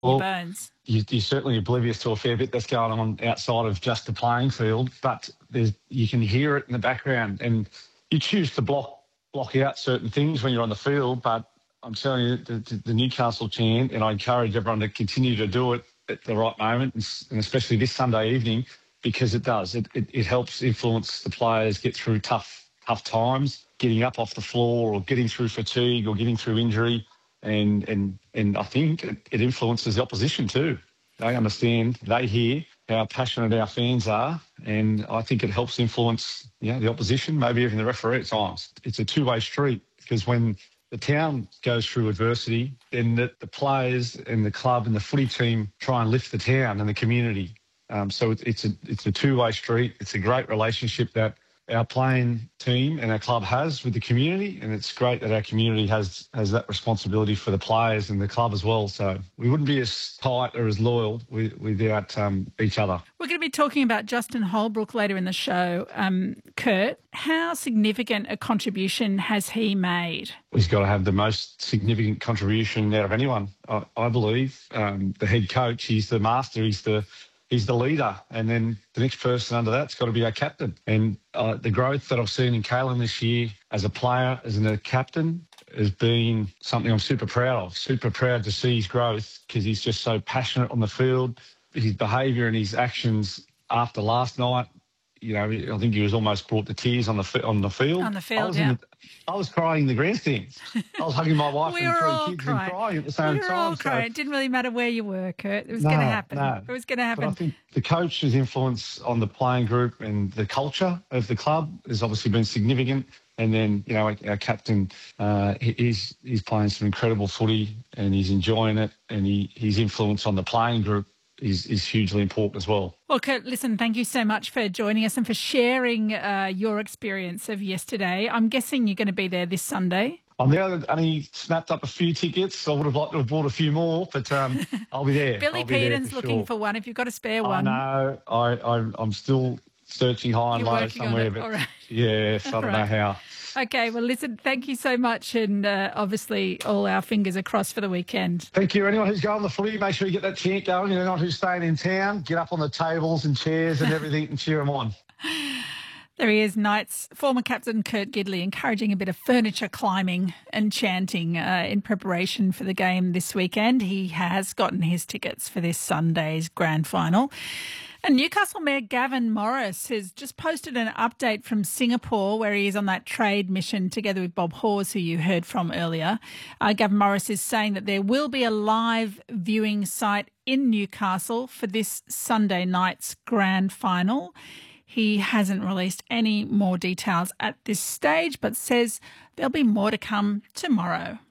your Well, bones. you're certainly oblivious to a fair bit that's going on outside of just the playing field, but you can hear it in the background, and you choose to block out certain things when you're on the field. But I'm telling you, the Newcastle chant, and I encourage everyone to continue to do it at the right moment, and especially this Sunday evening, because it does. It helps influence the players get through tough times, getting up off the floor or getting through fatigue or getting through injury. And I think it influences the opposition too. They understand, they hear how passionate our fans are, and I think it helps influence the opposition, maybe even the referee at times. It's a two-way street, because when the town goes through adversity, then the players and the club and the footy team try and lift the town and the community. So it's a two-way street. It's a great relationship that our playing team and our club has with the community, and it's great that our community has that responsibility for the players and the club as well. So we wouldn't be as tight or as loyal without each other. We're going to be talking about Justin Holbrook later in the show. Kurt, how significant a contribution has he made? He's got to have the most significant contribution out of anyone, I believe. The head coach, he's the master, he's the leader, and then the next person under that's got to be our captain. And the growth that I've seen in Kalen this year as a player, as a captain, has been something I'm super proud of. Super proud to see his growth, because he's just so passionate on the field. His behaviour and his actions after last night, I think he was almost brought to tears on the field. On the field, I was crying in the grandstand. I was hugging my wife We and were all three kids crying. and crying at the same time. We were all crying. It didn't really matter where you were, Kurt. It was going to happen. No. It was going to happen. But I think the coach's influence on the playing group and the culture of the club has obviously been significant. And then, our captain, he's playing some incredible footy, and he's enjoying it, and his influence on the playing group is hugely important as well. Well, Kurt, listen, thank you so much for joining us and for sharing your experience of yesterday. I'm guessing you're going to be there this Sunday. I'm there. Only snapped up a few tickets. I would have liked to have bought a few more, but I'll be there. Billy Peden's looking for one. If you've got a spare one. I know. I'm still searching high and low somewhere, but right. Yes, I don't know how. Okay, well, listen, thank you so much, and obviously all our fingers are crossed for the weekend. Thank you. Anyone who's going to the footy, make sure you get that chant going. Anyone who's staying in town, get up on the tables and chairs and everything and cheer them on. There he is, Knights former captain Kurt Gidley, encouraging a bit of furniture climbing and chanting in preparation for the game this weekend. He has gotten his tickets for this Sunday's grand final. And Newcastle Mayor Gavin Morris has just posted an update from Singapore, where he is on that trade mission together with Bob Hawes, who you heard from earlier. Gavin Morris is saying that there will be a live viewing site in Newcastle for this Sunday night's grand final. He hasn't released any more details at this stage, but says there'll be more to come tomorrow.